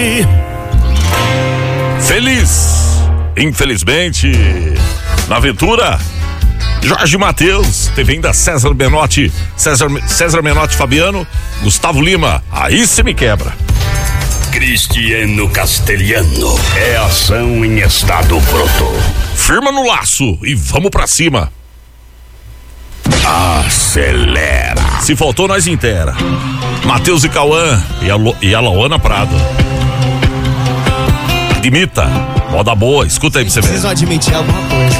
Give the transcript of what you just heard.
Feliz, infelizmente, na aventura, Jorge Mateus, teve ainda César Menotti, César Menotti Fabiano, Gustavo Lima, aí se me quebra. Cristiano Castelhano, é ação em estado bruto. Firma no laço e vamos pra cima. Acelera. Se faltou, nós inteira. Mateus e Cauã e a Lauana Prado. Admita, moda boa, escuta aí pra você ver. Preciso admitir alguma coisa.